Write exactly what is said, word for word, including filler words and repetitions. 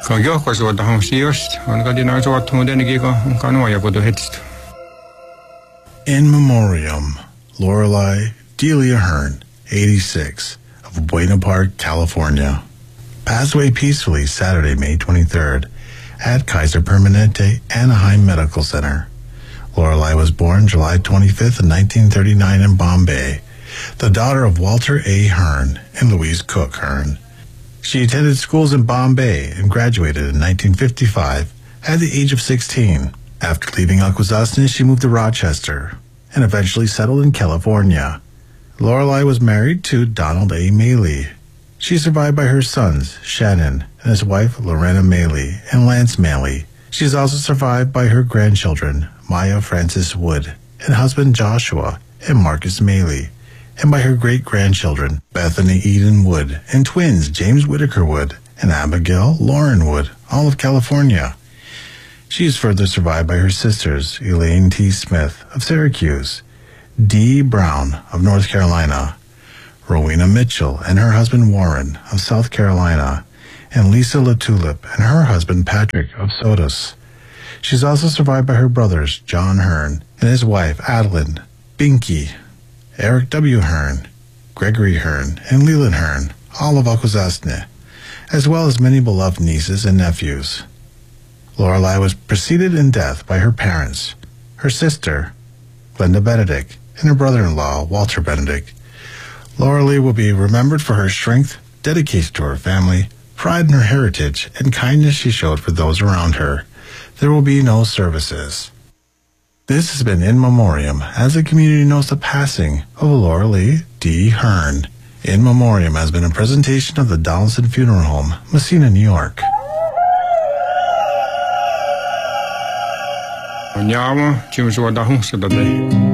Kagiohkosuotahan sijoista. On kadina suottomuudenkin kanuajaputu hetistä. In memoriam, Lorelei Delia Hearn, eighty-six, of Buena Park, California, passed away peacefully Saturday, May twenty-third, at Kaiser Permanente Anaheim Medical Center. Lorelei was born July twenty-fifth, nineteen thirty-nine in Bombay, the daughter of Walter A. Hearn and Louise Cook Hearn. She attended schools in Bombay and graduated in nineteen fifty-five at the age of sixteen. After leaving Akwesasne, she moved to Rochester and eventually settled in California. Lorelei was married to Donald A. Maley. She is survived by her sons, Shannon, and his wife, Lorena Maley, and Lance Maley. She is also survived by her grandchildren, Maya Francis Wood, and husband Joshua and Marcus Maley, and by her great-grandchildren, Bethany Eden Wood, and twins, James Whitaker Wood and Abigail Lauren Wood, all of California. She is further survived by her sisters, Elaine T. Smith of Syracuse, Dee Brown of North Carolina, Rowena Mitchell and her husband Warren of South Carolina, and Lisa LaTulip and her husband Patrick of Sodus. She is also survived by her brothers, John Hearn and his wife, Adeline, Binky, Eric W. Hearn, Gregory Hearn, and Leland Hearn, all of Akwesasne, as well as many beloved nieces and nephews. Lorelei was preceded in death by her parents, her sister, Glenda Benedict, and her brother-in-law, Walter Benedict. Lorelei will be remembered for her strength, dedication to her family, pride in her heritage, and kindness she showed for those around her. There will be no services. This has been In Memoriam, as the community knows the passing of Lorelei D. Hearn. In Memoriam has been a presentation of the Donaldson Funeral Home, Messina, New York. Nyama, chimsuwa dahung sa dati.